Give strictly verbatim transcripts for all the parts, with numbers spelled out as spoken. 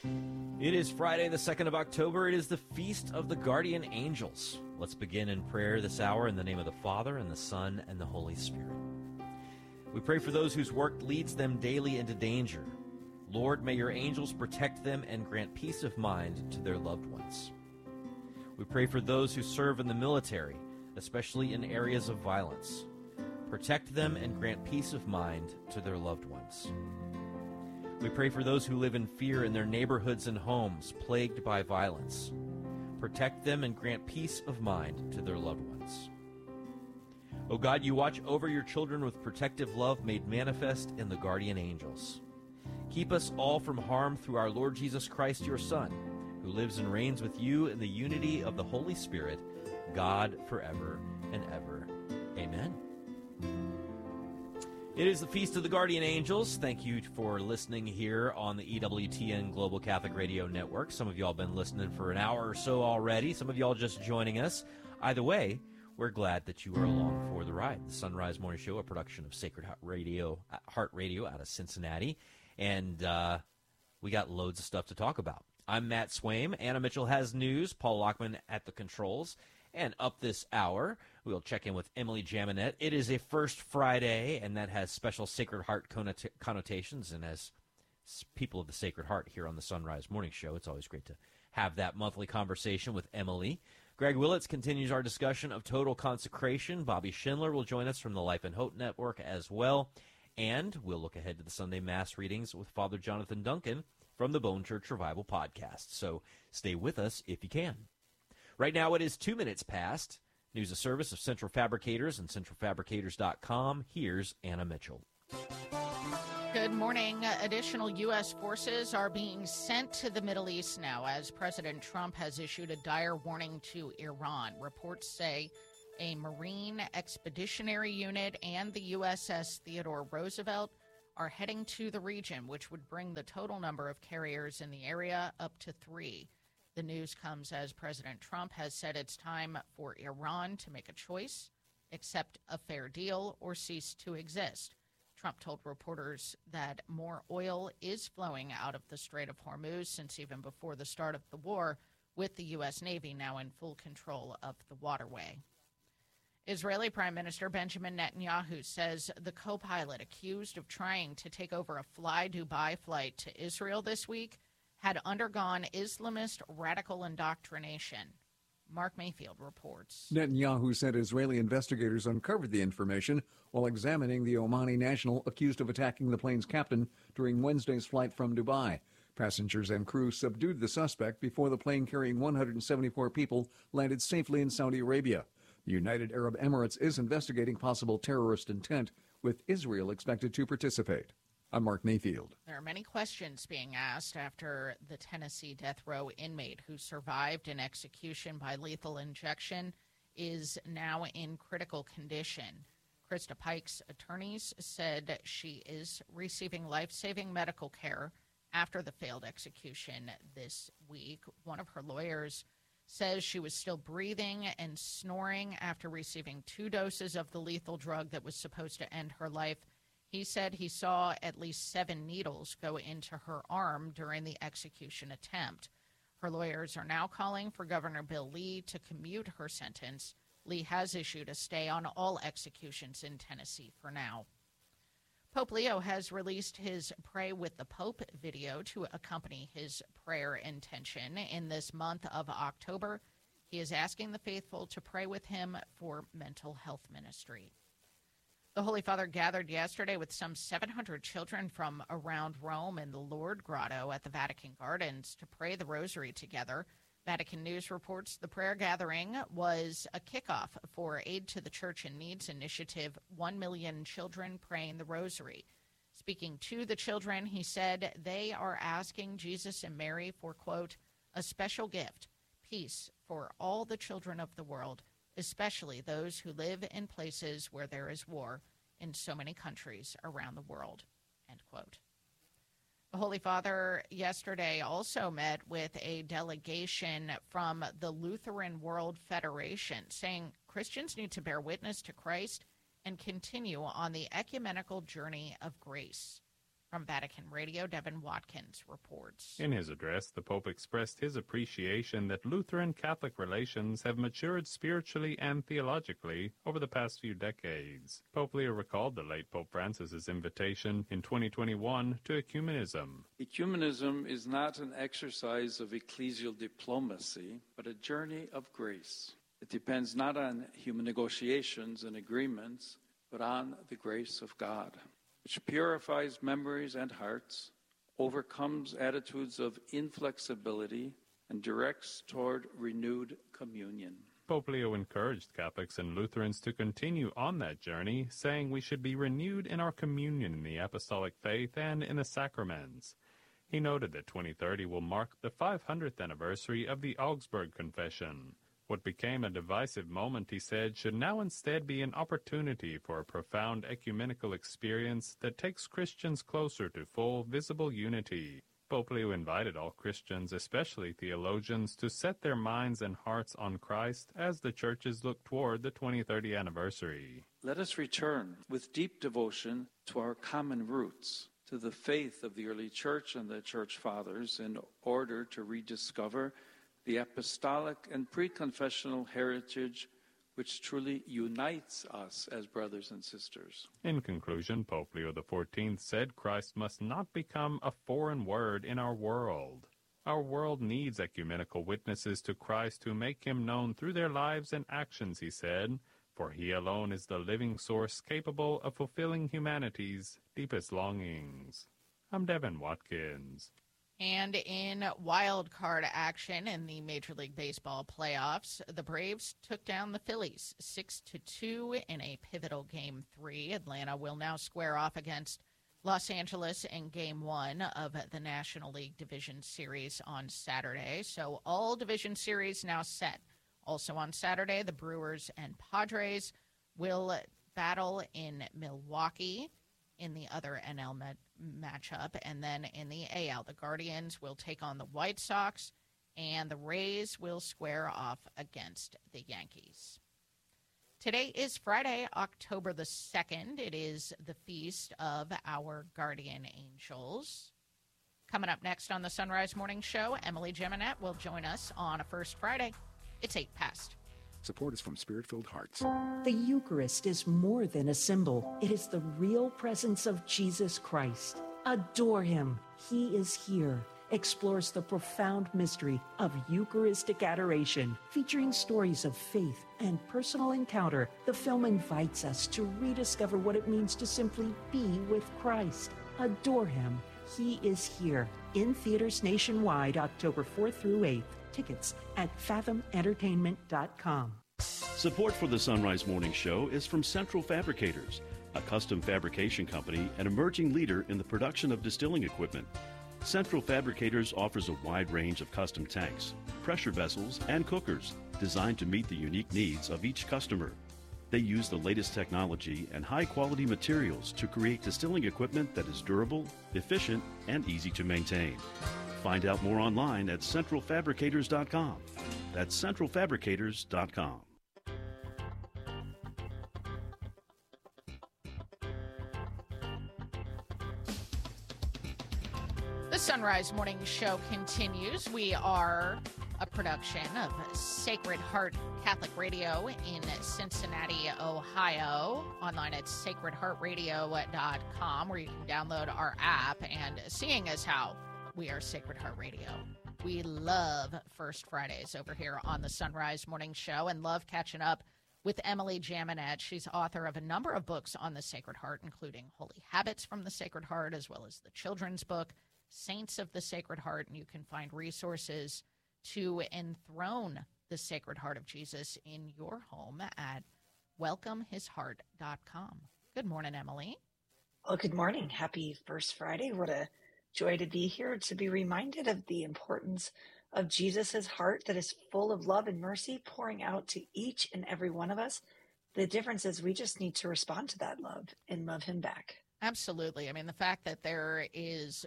It is Friday, the second of October. It is the Feast of the Guardian Angels. Let's begin in prayer this hour in the name of the Father, and the Son, and the Holy Spirit. We pray for those whose work leads them daily into danger. Lord, may your angels protect them and grant peace of mind to their loved ones. We pray for those who serve in the military, especially in areas of violence. Protect them and grant peace of mind to their loved ones. We pray for those who live in fear in their neighborhoods and homes plagued by violence. Protect them and grant peace of mind to their loved ones. O God, you watch over your children with protective love made manifest in the guardian angels. Keep us all from harm through our Lord Jesus Christ, your Son, who lives and reigns with you in the unity of the Holy Spirit, God forever and ever. Amen. It is the Feast of the Guardian Angels. Thank you for listening here on the E W T N Global Catholic Radio Network. Some of y'all been listening for an hour or so already. Some of y'all just joining us. Either way, we're glad that you are along for the ride. The Sunrise Morning Show, a production of Sacred Heart Radio, Heart Radio out of Cincinnati. And uh, we got loads of stuff to talk about. I'm Matt Swaim. Anna Mitchell has news. Paul Lockman at the controls. And up this hour, we'll check in with Emily Jaminet. It is a first Friday, and that has special Sacred Heart connota- connotations. And as people of the Sacred Heart here on the Sunrise Morning Show, it's always great to have that monthly conversation with Emily. Greg Willits continues our discussion of total consecration. Bobby Schindler will join us from the Life and Hope Network as well. And we'll look ahead to the Sunday Mass readings with Father Jonathan Duncan from the Bone Church Revival podcast. So stay with us if you can. Right now it is two minutes past. News of service of Central Fabricators and central fabricators dot com. Here's Anna Mitchell. Good morning. Additional U S forces are being sent to the Middle East now as President Trump has issued a dire warning to Iran. Reports say a Marine Expeditionary Unit and the U S S Theodore Roosevelt are heading to the region, which would bring the total number of carriers in the area up to three. The news comes as President Trump has said it's time for Iran to make a choice, accept a fair deal, or cease to exist. Trump told reporters that more oil is flowing out of the Strait of Hormuz since even before the start of the war, with the U S. Navy now in full control of the waterway. Israeli Prime Minister Benjamin Netanyahu says the co-pilot accused of trying to take over a Fly Dubai flight to Israel this week had undergone Islamist radical indoctrination. Mark Mayfield reports. Netanyahu said Israeli investigators uncovered the information while examining the Omani national accused of attacking the plane's captain during Wednesday's flight from Dubai. Passengers and crew subdued the suspect before the plane carrying one hundred seventy-four people landed safely in Saudi Arabia. The United Arab Emirates is investigating possible terrorist intent, with Israel expected to participate. I'm Mark Mayfield. There are many questions being asked after the Tennessee death row inmate who survived an execution by lethal injection is now in critical condition. Krista Pike's attorneys said she is receiving life-saving medical care after the failed execution this week. One of her lawyers says she was still breathing and snoring after receiving two doses of the lethal drug that was supposed to end her life. He said he saw at least seven needles go into her arm during the execution attempt. Her lawyers are now calling for Governor Bill Lee to commute her sentence. Lee has issued a stay on all executions in Tennessee for now. Pope Leo has released his Pray with the Pope video to accompany his prayer intention. In this month of October, he is asking the faithful to pray with him for mental health ministry. The Holy Father gathered yesterday with some seven hundred children from around Rome in the Lourdes Grotto at the Vatican Gardens to pray the Rosary together. Vatican News reports the prayer gathering was a kickoff for Aid to the Church in Needs initiative, One Million Children Praying the Rosary. Speaking to the children, he said they are asking Jesus and Mary for, quote, a special gift, peace for all the children of the world, especially those who live in places where there is war in so many countries around the world, end quote. The Holy Father yesterday also met with a delegation from the Lutheran World Federation, saying Christians need to bear witness to Christ and continue on the ecumenical journey of grace. From Vatican Radio, Devin Watkins reports. In his address, the Pope expressed his appreciation that Lutheran-Catholic relations have matured spiritually and theologically over the past few decades. Pope Leo recalled the late Pope Francis's invitation in twenty twenty-one to ecumenism. Ecumenism is not an exercise of ecclesial diplomacy, but a journey of grace. It depends not on human negotiations and agreements, but on the grace of God, which purifies memories and hearts, overcomes attitudes of inflexibility, and directs toward renewed communion. Pope Leo encouraged Catholics and Lutherans to continue on that journey, saying we should be renewed in our communion in the apostolic faith and in the sacraments. He noted that twenty thirty will mark the five hundredth anniversary of the Augsburg Confession. What became a divisive moment, he said, should now instead be an opportunity for a profound ecumenical experience that takes Christians closer to full, visible unity. Pope Leo invited all Christians, especially theologians, to set their minds and hearts on Christ as the churches look toward the twenty thirty anniversary. Let us return with deep devotion to our common roots, to the faith of the early church and the church fathers, in order to rediscover the apostolic and pre-confessional heritage which truly unites us as brothers and sisters. In conclusion, Pope Leo the fourteenth said Christ must not become a foreign word in our world. Our world needs ecumenical witnesses to Christ who make him known through their lives and actions, he said, for he alone is the living source capable of fulfilling humanity's deepest longings. I'm Devin Watkins. And in wild card action in the Major League Baseball playoffs, the Braves took down the Phillies six to two in a pivotal Game three. Atlanta will now square off against Los Angeles in Game one of the National League Division Series on Saturday. So all Division Series now set. Also on Saturday, the Brewers and Padres will battle in Milwaukee in the other N L met- matchup. And then in the A L, the Guardians will take on the White Sox, and the Rays will square off against the Yankees. Today is Friday, October the second. It is the feast of our guardian angels. Coming up next on the Sunrise Morning Show, Emily Geminet will join us on a First Friday. It's eight past. Support is from Spirit-Filled Hearts. The Eucharist is more than a symbol. It is the real presence of Jesus Christ. Adore him. He is here. Explores the profound mystery of Eucharistic adoration, featuring stories of faith and personal encounter. The film invites us to rediscover what it means to simply be with Christ. Adore him. He is here. In theaters nationwide, October fourth through eighth. Tickets at fathom entertainment dot com. Support for the Sunrise Morning Show is from Central Fabricators, a custom fabrication company and emerging leader in the production of distilling equipment. Central Fabricators offers a wide range of custom tanks, pressure vessels, and cookers designed to meet the unique needs of each customer. They use the latest technology and high-quality materials to create distilling equipment that is durable, efficient, and easy to maintain. Find out more online at central fabricators dot com. That's central fabricators dot com. The Sunrise Morning Show continues. We are a production of Sacred Heart Catholic Radio in Cincinnati, Ohio. Online at sacred heart radio dot com, where you can download our app. And seeing as how we are Sacred Heart Radio, we love First Fridays over here on the Sunrise Morning Show and love catching up with Emily Jaminet. She's author of a number of books on the Sacred Heart, including Holy Habits from the Sacred Heart, as well as the children's book, Saints of the Sacred Heart. And you can find resources to enthrone the Sacred Heart of Jesus in your home at welcome his heart dot com. Good morning, Emily. Well, good morning. Happy First Friday. What a joy to be here, to be reminded of the importance of Jesus's heart that is full of love and mercy, pouring out to each and every one of us. The difference is we just need to respond to that love and love him back. Absolutely. I mean, the fact that there is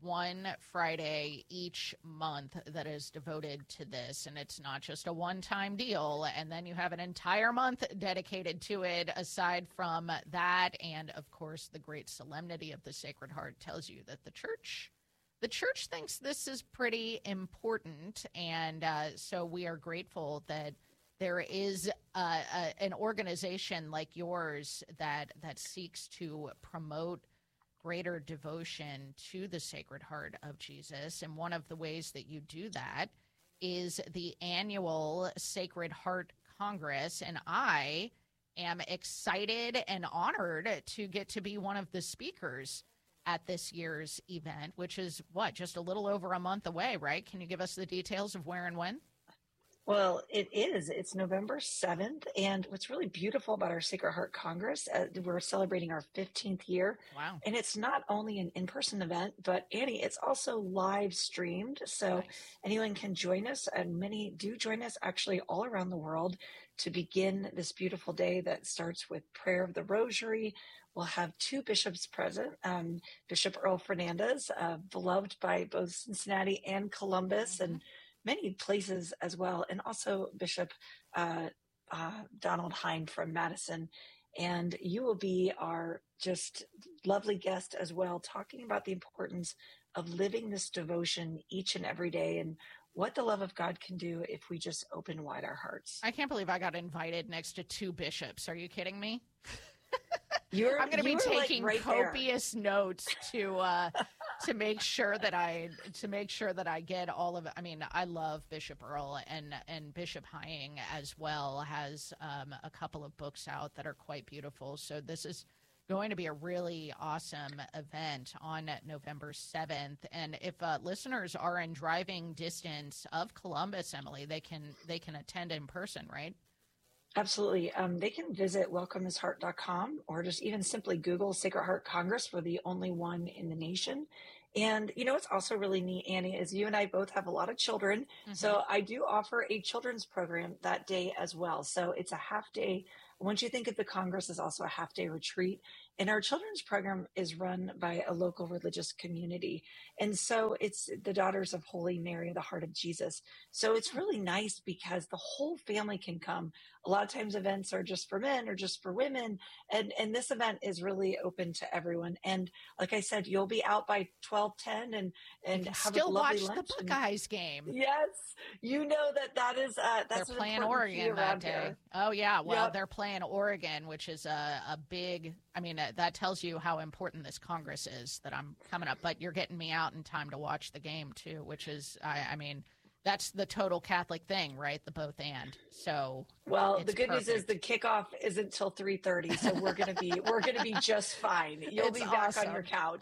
one Friday each month that is devoted to this, and it's not just a one-time deal, and then you have an entire month dedicated to it. Aside from that, and of course the great solemnity of the Sacred Heart tells you that the church the church thinks this is pretty important, and uh, so we are grateful that there is uh, a, an organization like yours that that seeks to promote greater devotion to the Sacred Heart of Jesus. And one of the ways that you do that is the annual Sacred Heart Congress. And I am excited and honored to get to be one of the speakers at this year's event, which is what, just a little over a month away, right? Can you give us the details of where and when? Well, it is. It's November seventh. And what's really beautiful about our Sacred Heart Congress, uh, we're celebrating our fifteenth year. Wow. And it's not only an in-person event, but Annie, it's also live streamed. So Nice. anyone can join us, and many do join us actually all around the world to begin this beautiful day that starts with prayer of the Rosary. We'll have two bishops present, um, Bishop Earl Fernandez, uh, beloved by both Cincinnati and Columbus, Mm-hmm. and many places as well, and also Bishop uh, uh, Donald Hine from Madison. And you will be our just lovely guest as well, talking about the importance of living this devotion each and every day, and what the love of God can do if we just open wide our hearts. I can't believe I got invited next to two bishops. Are you kidding me? You're, I'm going to be you were, like, taking right there. copious notes to uh, to make sure that I to make sure that I get all of it. I mean, I love Bishop Earl, and and Bishop Hying as well has um, a couple of books out that are quite beautiful. So this is going to be a really awesome event on November seventh. And if uh, listeners are in driving distance of Columbus, Emily, they can they can attend in person, right? Absolutely. Um, they can visit welcome his heart dot com, or just even simply Google Sacred Heart Congress. We're the only one in the nation. And, you know, what's also really neat, Annie, is you and I both have a lot of children. Mm-hmm. So I do offer a children's program that day as well. So it's a half day. Once you think of the Congress as also a half day retreat, and our children's program is run by a local religious community. And so it's the Daughters of Holy Mary, the Heart of Jesus. So it's really nice because the whole family can come. A lot of times events are just for men or just for women. And, and this event is really open to everyone. And like I said, you'll be out by twelve ten and, and have Still a lovely watch lunch. the and- Buckeyes game. Yes. You know that that is, uh, that's They're an playing important key Oregon that around day. here. Oh, yeah. Well, Yep. they're playing Oregon, which is a, a big, I mean, uh, that tells you how important this Congress is that I'm coming up. But you're getting me out in time to watch the game, too, which is, I, I mean, that's the total Catholic thing, right? The both and. So, Well, it's the good news is perfect. the kickoff isn't till three thirty, so we're gonna be we're gonna be just fine. You'll It's be back awesome. on your couch.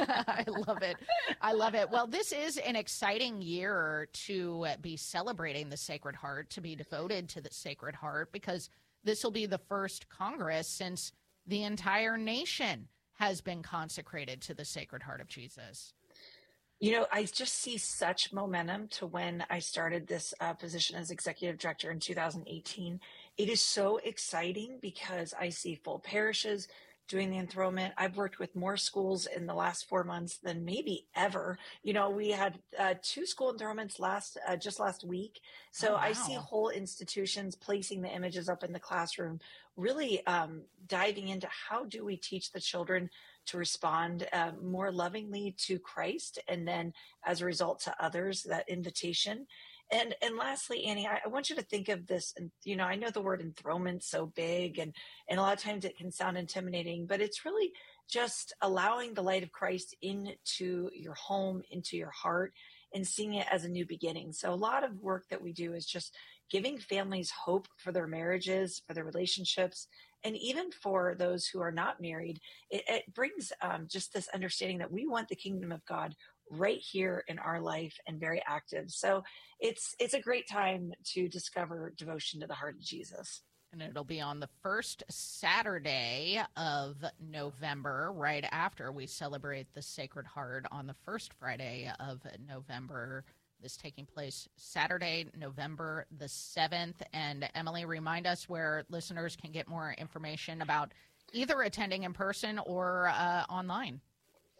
I love it. I love it. Well, this is an exciting year to be celebrating the Sacred Heart, to be devoted to the Sacred Heart, because this will be the first Congress since the entire nation has been consecrated to the Sacred Heart of Jesus. You know, I just see such momentum to when I started this uh, position as executive director in two thousand eighteen. It is so exciting because I see full parishes doing the enthronement. I've worked with more schools in the last four months than maybe ever. You know, we had uh, two school enthronements last uh, just last week. So Oh, I see wow. whole institutions placing the images up in the classroom, really um, diving into how do we teach the children to respond uh, more lovingly to Christ, and then as a result to others, that invitation. And and lastly, Annie, I, I want you to think of this, and you know, I know the word enthronement so big, and and a lot of times it can sound intimidating, but it's really just allowing the light of Christ into your home, into your heart, and seeing it as a new beginning. So a lot of work that we do is just giving families hope for their marriages, for their relationships, and even for those who are not married. It, it brings um, just this understanding that we want the kingdom of God right here in our life and very active. So it's it's a great time to discover devotion to the heart of Jesus. And it'll be on the first Saturday of November, right after we celebrate the Sacred Heart on the first Friday of November. This taking place Saturday, November the seventh. And Emily, remind us where listeners can get more information about either attending in person or uh, online.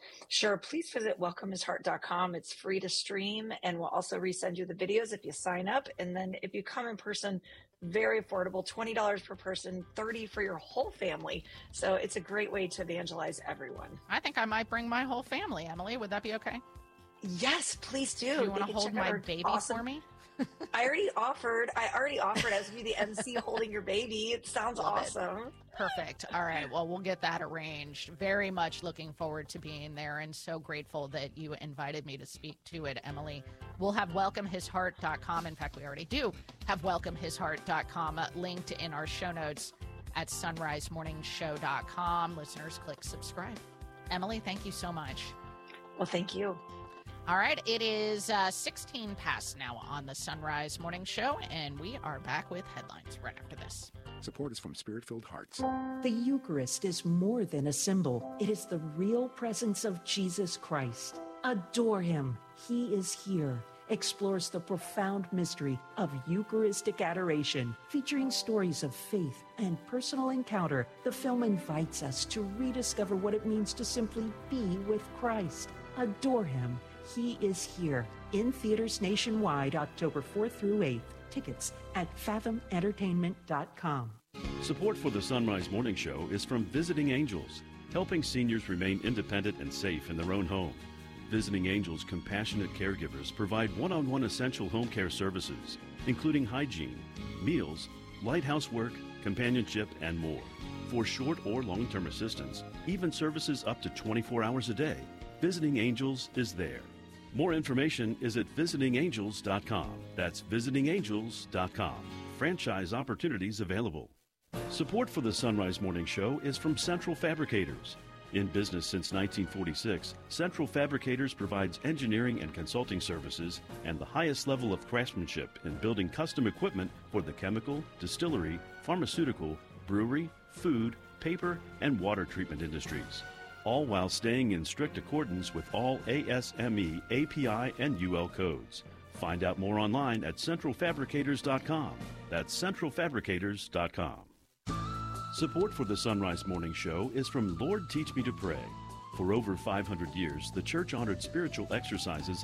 Sure. Please visit welcome his heart dot com. It's free to stream, and we'll also resend you the videos if you sign up. And then if you come in person, very affordable, twenty dollars per person, thirty dollars for your whole family. So it's a great way to evangelize everyone. I think I might bring my whole family, Emily. Would that be okay? Yes, please do. Do you want to hold my baby awesome... for me? I already offered. I already offered as be the M C holding your baby. It sounds Love awesome. It. Perfect. All right. Well, we'll get that arranged. Very much looking forward to being there, and so grateful that you invited me to speak to it, Emily. We'll have welcome his heart dot com. In fact, we already do have welcome his heart dot com linked in our show notes at sunrise morning show dot com. Listeners, click subscribe. Emily, thank you so much. Well, thank you. All right, it is uh, sixteen past now on the Sunrise Morning Show, and we are back with headlines right after this. Support is from Spirit-Filled Hearts. The Eucharist is more than a symbol. It is the real presence of Jesus Christ. Adore him. He is here. Explores the profound mystery of Eucharistic adoration. Featuring stories of faith and personal encounter, the film invites us to rediscover what it means to simply be with Christ. Adore him. He is here. In theaters nationwide, October fourth through eighth. Tickets at fathom entertainment dot com. Support for the Sunrise Morning Show is from Visiting Angels, helping seniors remain independent and safe in their own home. Visiting Angels compassionate caregivers provide one-on-one essential home care services, including hygiene, meals, light housework, companionship, and more. For short or long-term assistance, even services up to twenty-four hours a day, Visiting Angels is there. More information is at visiting angels dot com. That's visiting angels dot com. Franchise opportunities available. Support for the Sunrise Morning Show is from Central Fabricators. In business since nineteen forty-six, Central Fabricators provides engineering and consulting services and the highest level of craftsmanship in building custom equipment for the chemical, distillery, pharmaceutical, brewery, food, paper, and water treatment industries, all while staying in strict accordance with all A S M E, A P I, and U L codes. Find out more online at central fabricators dot com. That's central fabricators dot com. Support for the Sunrise Morning Show is from Lord Teach Me to Pray. For over five hundred years, the church honored spiritual exercises